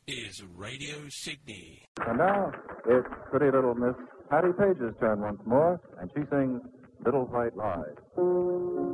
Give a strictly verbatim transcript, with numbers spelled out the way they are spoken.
is Radio Sydney. And now, it's pretty little Miss Patty Page's turn once more, and she sings Little White Lies.